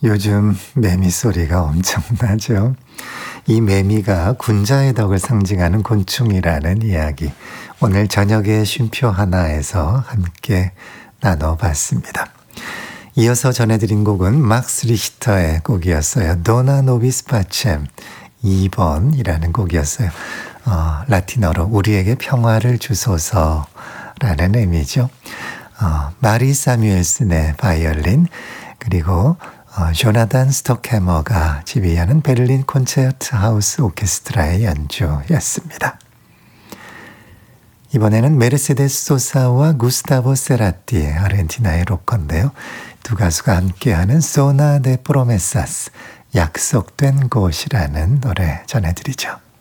요즘 매미 소리가 엄청나죠. 이 매미가 군자의 덕을 상징하는 곤충이라는 이야기, 오늘 저녁의 쉼표 하나에서 함께 나눠봤습니다. 이어서 전해드린 곡은 막스 리히터의 곡이었어요. 도나 노비스 파쳔 2번이라는 곡이었어요. 라틴어로 우리에게 평화를 주소서라는 의미죠. 마리 사뮤엘슨의 바이올린, 그리고 조나단 스톡해머가 지휘하는 베를린 콘체르트 하우스 오케스트라의 연주였습니다. 이번에는 메르세데스 소사와 구스타보 세라티의 아르헨티나의 로커인데요. 두 가수가 함께하는 소나 데 프로메사스, 약속된 곳이라는 노래 전해드리죠.